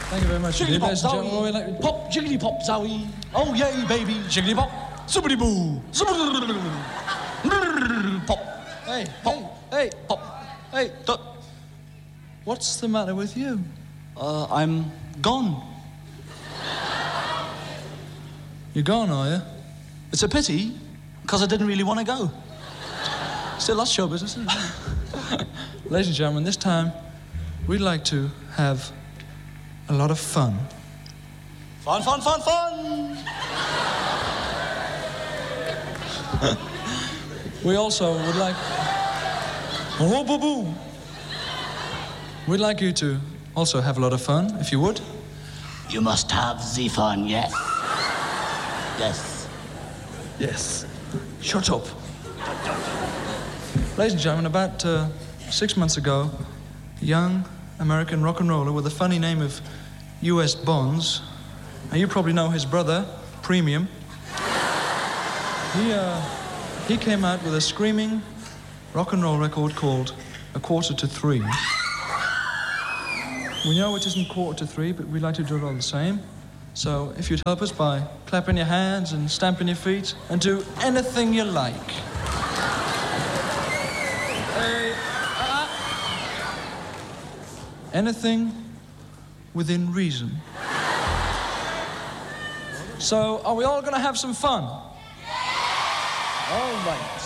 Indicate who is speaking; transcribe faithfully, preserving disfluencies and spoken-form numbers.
Speaker 1: Thank you very much.
Speaker 2: Jiggly pop,
Speaker 1: Ladies and gentlemen, we'd like-
Speaker 2: Zowie. Pop, jiggly pop, Zowie. Oh, yay, baby. Jiggly pop. Zippity boo. Pop.
Speaker 1: Hey,
Speaker 2: Pop.
Speaker 1: hey, hey,
Speaker 2: Pop.
Speaker 1: hey.
Speaker 2: Duh.
Speaker 1: What's the matter with you?
Speaker 2: Uh, I'm gone.
Speaker 1: You're gone, are you?
Speaker 2: It's a pity, because I didn't really want to go. Still lots of show business, isn't it?
Speaker 1: Ladies and gentlemen, this time we'd like to have a lot of fun.
Speaker 2: Fun, fun, fun, fun!
Speaker 1: We also would like... Oh, boo, boo. We'd like you to also have a lot of fun, if you would.
Speaker 2: You must have the fun, yes? Yes.
Speaker 1: Yes. Shut up. Ladies and gentlemen, about uh, six months ago, a young American rock and roller with the funny name of U S Bonds, and you probably know his brother, Premium, he, uh, he came out with a screaming rock and roll record called A Quarter to Three. We know it isn't quarter to three, but we'd like to do it all the same. So if you'd help us by clapping your hands and stamping your feet and do anything you like. Hey, uh, anything within reason. So are we all going to have some fun? All right.